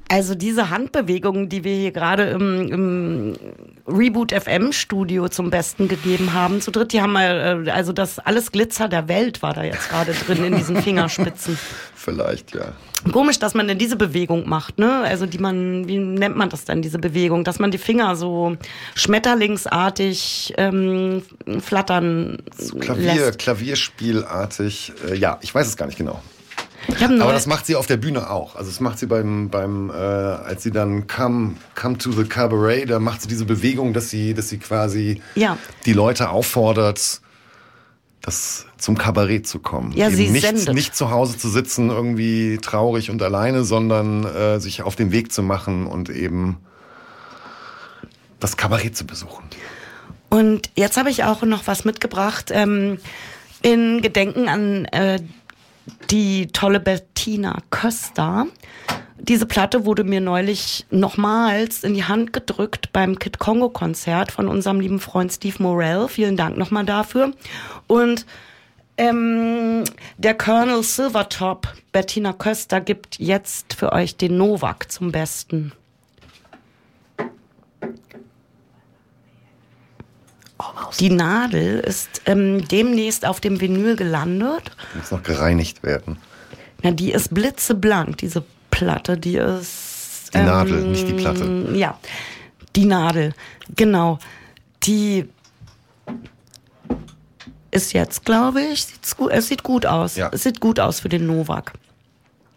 Also diese Handbewegungen, die wir hier gerade im Reboot FM Studio zum Besten gegeben haben, zu dritt, die haben also das alles Glitzer der Welt war da jetzt gerade drin in diesen Fingerspitzen. Vielleicht, ja. Komisch, dass man denn diese Bewegung macht, ne? Also wie nennt man das denn, diese Bewegung? Dass man die Finger so schmetterlingsartig flattern So lässt. Klavierspielartig. Ja, ich weiß es gar nicht genau. Aber das macht sie auf der Bühne auch. Also das macht sie als sie dann come to the Cabaret, da macht sie diese Bewegung, dass sie quasi die Leute auffordert, zum Kabarett zu kommen. Ja, Eben sie sendet. Nicht zu Hause zu sitzen, irgendwie traurig und alleine, sondern sich auf den Weg zu machen und eben das Kabarett zu besuchen. Und jetzt habe ich auch noch was mitgebracht, in Gedenken an die tolle Bettina Köster. Diese Platte wurde mir neulich nochmals in die Hand gedrückt beim Kid Kongo Konzert von unserem lieben Freund Steve Morell. Vielen Dank nochmal dafür. Und der Colonel Silvertop, Bettina Köster, gibt jetzt für euch den Novak zum Besten. Die Nadel ist demnächst auf dem Vinyl gelandet. Muss noch gereinigt werden. Ja, die ist blitzeblank, diese Platte. Die ist... Die Nadel, nicht die Platte. Ja, die Nadel, genau. Die ist jetzt, glaube ich, es sieht gut aus. Ja. Es sieht gut aus für den Novak.